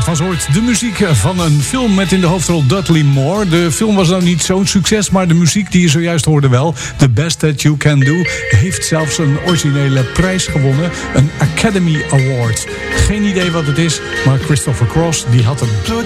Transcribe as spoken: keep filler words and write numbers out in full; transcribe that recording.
was ooit de muziek van een film met in de hoofdrol Dudley Moore. De film was nou niet zo'n succes, maar de muziek die je zojuist hoorde wel. The Best That You Can Do heeft zelfs een originele prijs gewonnen. Een Academy Award. Geen idee wat het is, maar Christopher Cross die had hem.